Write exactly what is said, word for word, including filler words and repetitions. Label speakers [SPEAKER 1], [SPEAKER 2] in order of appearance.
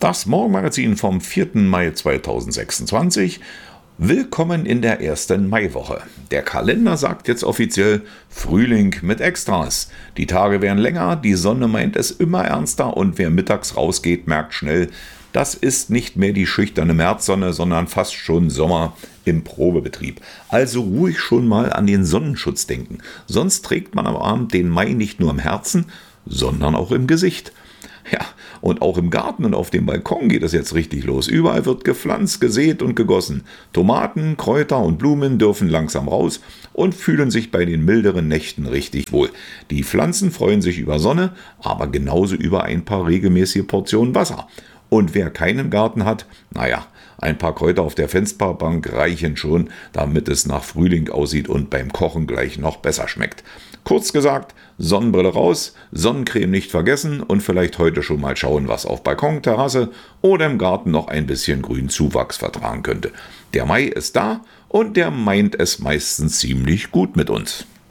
[SPEAKER 1] Das Morgenmagazin vom vierten Mai zweitausendsechsundzwanzig. Willkommen in der ersten Maiwoche. Der Kalender sagt jetzt offiziell Frühling mit Extras. Die Tage werden länger, die Sonne meint es immer ernster und wer mittags rausgeht, merkt schnell, das ist nicht mehr die schüchterne Märzsonne, sondern fast schon Sommer im Probebetrieb. Also ruhig schon mal an den Sonnenschutz denken. Sonst trägt man am Abend den Mai nicht nur im Herzen, sondern auch im Gesicht. Ja, und auch im Garten und auf dem Balkon geht es jetzt richtig los. Überall wird gepflanzt, gesät und gegossen. Tomaten, Kräuter und Blumen dürfen langsam raus und fühlen sich bei den milderen Nächten richtig wohl. Die Pflanzen freuen sich über Sonne, aber genauso über ein paar regelmäßige Portionen Wasser. Und wer keinen Garten hat, naja, ein paar Kräuter auf der Fensterbank reichen schon, damit es nach Frühling aussieht und beim Kochen gleich noch besser schmeckt. Kurz gesagt, Sonnenbrille raus, Sonnencreme nicht vergessen und vielleicht heute schon mal schauen, was auf Balkon, Terrasse oder im Garten noch ein bisschen Grünzuwachs vertragen könnte. Der Mai ist da und der meint es meistens ziemlich gut mit uns.